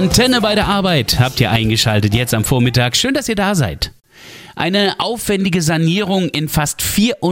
Antenne bei der Arbeit habt ihr eingeschaltet jetzt am Vormittag. Schön, dass ihr da seid. Eine aufwendige Sanierung in fast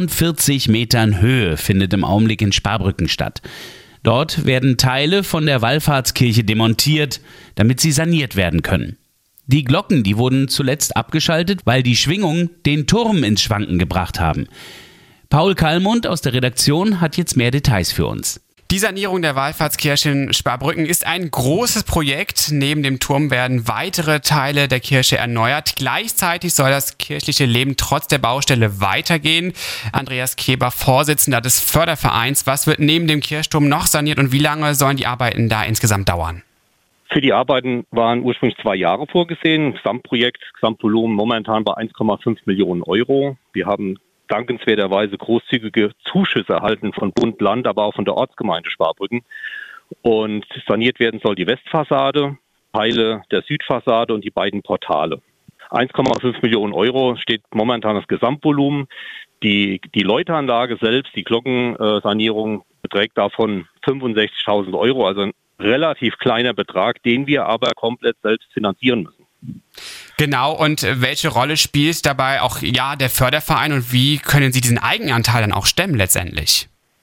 44 Metern Höhe findet im Augenblick in Sparbrücken statt. Dort werden Teile von der Wallfahrtskirche demontiert, damit sie saniert werden können. Die Glocken, die wurden zuletzt abgeschaltet, weil die Schwingungen den Turm ins Schwanken gebracht haben. Paul Kallmund aus der Redaktion hat jetzt mehr Details für uns. Die Sanierung der Wallfahrtskirche in Sparbrücken ist ein großes Projekt. Neben dem Turm werden weitere Teile der Kirche erneuert. Gleichzeitig soll das kirchliche Leben trotz der Baustelle weitergehen. Andreas Keber, Vorsitzender des Fördervereins. Was wird neben dem Kirchturm noch saniert und wie lange sollen die Arbeiten da insgesamt dauern? Für die Arbeiten waren ursprünglich 2 Jahre vorgesehen. Gesamtvolumen momentan bei 1,5 Millionen Euro. Wir haben dankenswerterweise großzügige Zuschüsse erhalten von Bund, Land, aber auch von der Ortsgemeinde Sparbrücken. Und saniert werden soll die Westfassade, Teile der Südfassade und die beiden Portale. 1,5 Millionen Euro steht momentan das Gesamtvolumen. Die Läuteranlage selbst, die Glockensanierung, beträgt davon 65.000 Euro, also ein relativ kleiner Betrag, den wir aber komplett selbst finanzieren müssen. Genau, und welche Rolle spielt dabei auch der Förderverein und wie können Sie diesen Eigenanteil dann auch stemmen letztendlich?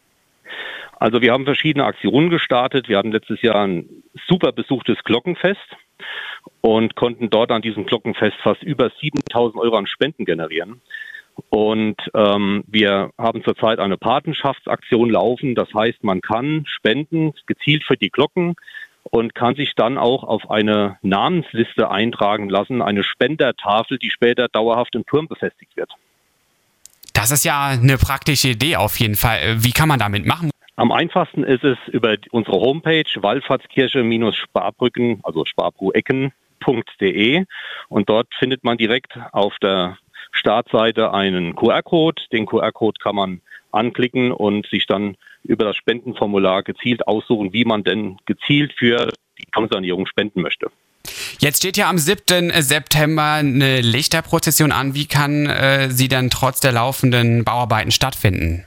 Also wir haben verschiedene Aktionen gestartet. Wir hatten letztes Jahr ein super besuchtes Glockenfest und konnten dort an diesem Glockenfest fast über 7.000 Euro an Spenden generieren. Und wir haben zurzeit eine Patenschaftsaktion laufen. Das heißt, man kann spenden, gezielt für die Glocken, und kann sich dann auch auf eine Namensliste eintragen lassen, eine Spendertafel, die später dauerhaft im Turm befestigt wird. Das ist ja eine praktische Idee auf jeden Fall. Wie kann man damit machen? Am einfachsten ist es über unsere Homepage Wallfahrtskirche-Sparbrücken, also sparbruecken.de, und dort findet man direkt auf der Startseite einen QR-Code. Den QR-Code kann man anklicken und sich dann über das Spendenformular gezielt aussuchen, wie man denn gezielt für die Turmsanierung spenden möchte. Jetzt steht ja am 7. September eine Lichterprozession an. Wie kann sie dann trotz der laufenden Bauarbeiten stattfinden?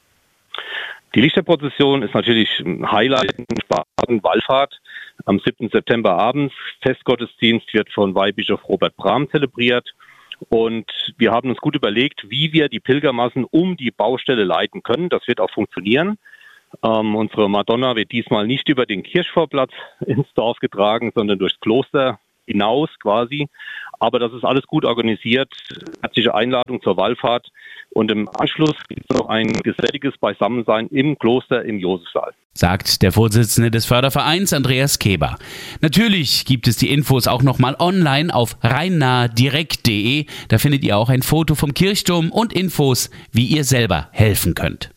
Die Lichterprozession ist natürlich ein Highlight in Sparbrücken-Wallfahrt. Am 7. September abends. Festgottesdienst wird von Weihbischof Robert Brahm zelebriert. Und wir haben uns gut überlegt, wie wir die Pilgermassen um die Baustelle leiten können. Das wird auch funktionieren. Unsere Madonna wird diesmal nicht über den Kirchvorplatz ins Dorf getragen, sondern durchs Kloster hinaus quasi. Aber das ist alles gut organisiert. Herzliche Einladung zur Wallfahrt. Und im Anschluss gibt es noch ein geselliges Beisammensein im Kloster im Josefsaal. Sagt der Vorsitzende des Fördervereins, Andreas Keber. Natürlich gibt es die Infos auch nochmal online auf rheinnahedirekt.de. Da findet ihr auch ein Foto vom Kirchturm und Infos, wie ihr selber helfen könnt.